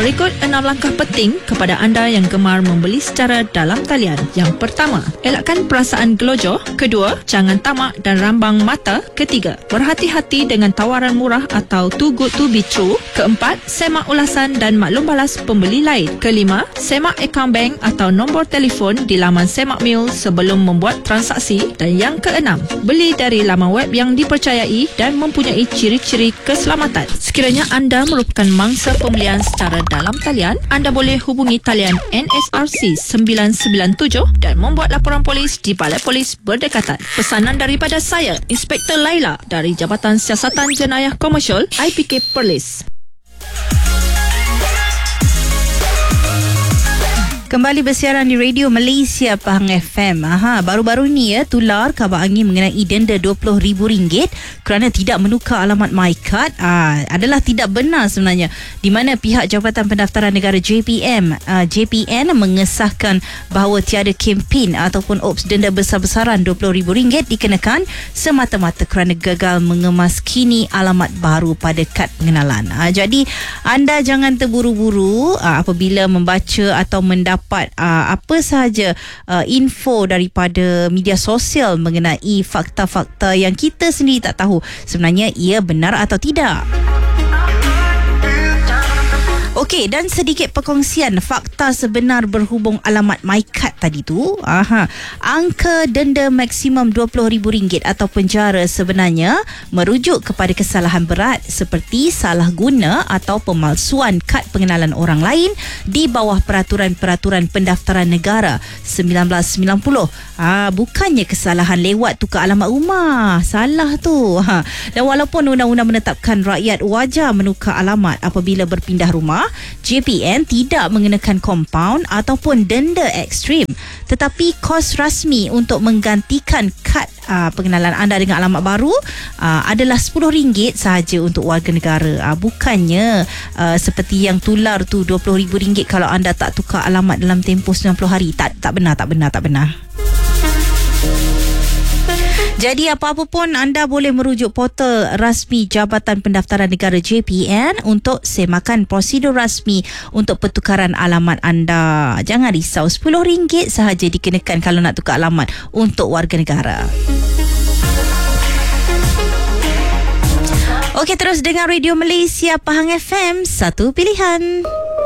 Berikut 6 langkah penting kepada anda yang gemar membeli secara dalam talian. Yang pertama, elakkan perasaan gelojoh. Kedua, jangan tamak dan rambang mata. Ketiga, berhati-hati dengan tawaran murah atau too good to be true. Keempat, semak ulasan dan maklum balas pembeli lain. Kelima, semak akaun bank atau nombor telefon di laman Semak Mil sebelum membuat transaksi. Dan yang keenam, beli dari laman web yang dipercayai dan mempunyai ciri-ciri keselamatan. Sekiranya anda merupakan mangsa pembelian secara dalam talian, anda boleh hubungi talian NSRC 997 dan membuat laporan polis di Balai Polis berdekatan. Pesanan daripada saya, Inspektor Laila dari Jabatan Siasatan Jenayah Komersial IPK Perlis. Kembali bersiaran di Radio Malaysia Pahang FM. Baru-baru ni tular kabar angin mengenai denda RM20,000 kerana tidak menukar alamat MyKad adalah tidak benar sebenarnya, di mana pihak Jabatan Pendaftaran Negara JPN mengesahkan bahawa tiada kempen ataupun ops denda besar-besaran RM20,000 dikenakan semata-mata kerana gagal mengemas kini alamat baru pada kad pengenalan. Jadi anda jangan terburu-buru apabila membaca atau mendapat apa sahaja info daripada media sosial mengenai fakta-fakta yang kita sendiri tak tahu sebenarnya ia benar atau tidak. Okey, dan sedikit perkongsian fakta sebenar berhubung alamat MyKad tadi tu. Angka denda maksimum RM20,000 atau penjara sebenarnya merujuk kepada kesalahan berat seperti salah guna atau pemalsuan kad pengenalan orang lain di bawah peraturan-peraturan pendaftaran negara 1990. Bukannya kesalahan lewat tukar alamat rumah. Salah tu. Dan walaupun undang-undang menetapkan rakyat wajar menukar alamat apabila berpindah rumah, JPN tidak mengenakan kompaun ataupun denda ekstrim, tetapi kos rasmi untuk menggantikan kad pengenalan anda dengan alamat baru adalah RM10 sahaja untuk warga negara. Bukannya seperti yang tular tu RM20,000 kalau anda tak tukar alamat dalam tempoh 90 hari. Tak benar. Jadi apa-apa pun anda boleh merujuk portal rasmi Jabatan Pendaftaran Negara JPN untuk semakan prosedur rasmi untuk pertukaran alamat anda. Jangan risau, RM10 sahaja dikenakan kalau nak tukar alamat untuk warga negara. Okey, terus dengar Radio Malaysia Pahang FM, satu pilihan.